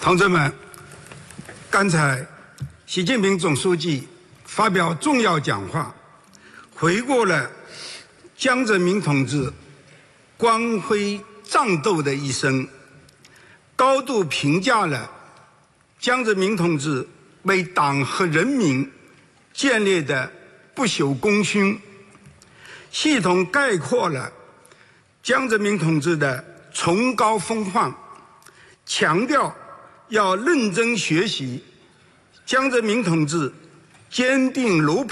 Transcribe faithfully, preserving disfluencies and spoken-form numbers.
同志们，刚才习近平总书记发表重要讲话，回顾了江泽民同志光辉战斗的一生，高度评价了江泽民同志为党和人民建立的不朽功勋，系统概括了江泽民同志的崇高风范，强调要认真学习江泽民同志坚定如